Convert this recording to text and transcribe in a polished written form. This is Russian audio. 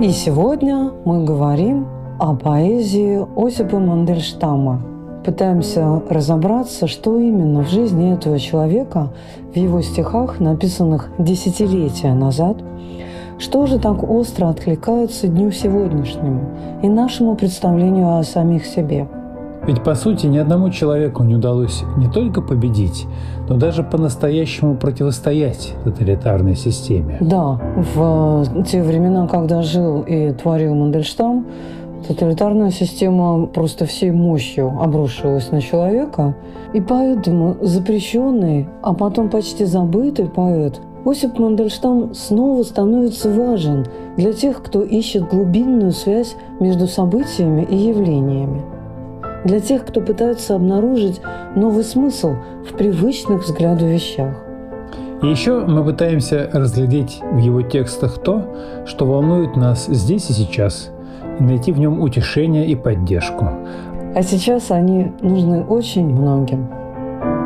И сегодня мы говорим о поэзии Осипа Мандельштама. Пытаемся разобраться, что именно в жизни этого человека, в его стихах, написанных десятилетия назад, что же так остро откликается дню сегодняшнему и нашему представлению о самих себе. Ведь, по сути, ни одному человеку не удалось не только победить, но даже по-настоящему противостоять тоталитарной системе. Да, в те времена, когда жил и творил Мандельштам, тоталитарная система просто всей мощью обрушилась на человека. И поэтому запрещенный, а потом почти забытый поэт Осип Мандельштам снова становится важен для тех, кто ищет глубинную связь между событиями и явлениями. Для тех, кто пытается обнаружить новый смысл в привычных взгляду вещах. И еще мы пытаемся разглядеть в его текстах то, что волнует нас здесь и сейчас, и найти в нем утешение и поддержку. А сейчас они нужны очень многим.